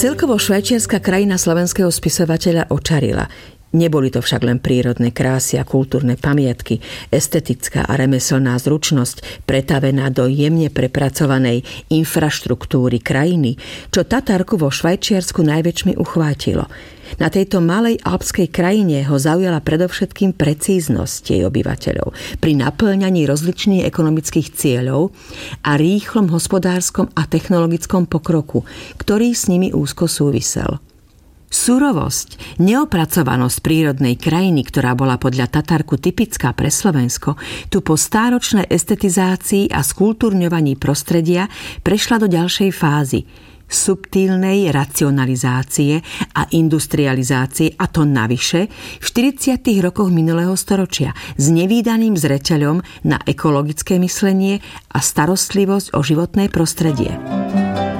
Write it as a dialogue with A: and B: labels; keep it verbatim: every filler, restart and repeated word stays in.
A: Celkovo švajčiarska krajina slovenského spisovateľa očarila. Neboli to však len prírodné krásy a kultúrne pamiatky, estetická a remeselná zručnosť pretavená do jemne prepracovanej infraštruktúry krajiny, čo Tatarku vo Švajčiarsku najväčšmi uchvátilo. Na tejto malej alpskej krajine ho zaujala predovšetkým precíznosť jej obyvateľov pri napĺňaní rozličných ekonomických cieľov a rýchlom hospodárskom a technologickom pokroku, ktorý s nimi úzko súvisel. Surovosť, neopracovanosť prírodnej krajiny, ktorá bola podľa Tatarku typická pre Slovensko, tu po stáročnej estetizácii a skultúrňovaní prostredia prešla do ďalšej fázy subtilnej racionalizácie a industrializácie, a to navyše v štyridsiatych rokoch minulého storočia s nevídaným zreteľom na ekologické myslenie a starostlivosť o životné prostredie.